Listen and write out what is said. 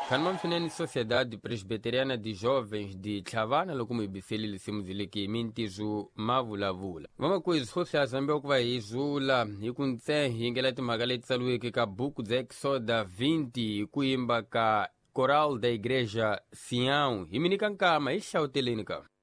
Kanman Finene Sociedade Presbiteriana de Jovens de Chavana, lokumu ibiseli simuziliki mintizu mavulavula. Vama kuizhosi azambia kuva izula, ikunse hingela timagale tsaluiki ka buku za Exoda 20 kuimba ka Coral da Igreja Sião, iminika nkama isha utelenika.